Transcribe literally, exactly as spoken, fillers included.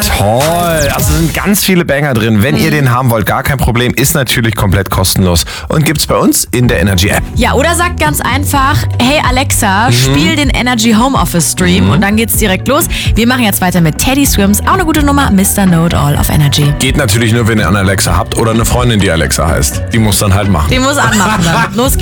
Toll, also sind ganz viele Banger drin. Wenn ihr den haben wollt, gar kein Problem, ist natürlich komplett kostenlos und gibt's bei uns in der Energy App. Ja, oder sagt ganz einfach, hey Alexa, mhm. spiel den Energy Homeoffice Stream mhm. und dann geht's direkt los. Wir machen jetzt weiter mit Teddy Swims, auch eine gute Nummer, Mister Know It All auf Energy. Geht natürlich nur, wenn ihr eine Alexa habt oder eine Freundin, die Alexa heißt. Die muss dann halt machen. Die muss anmachen dann. Los geht's.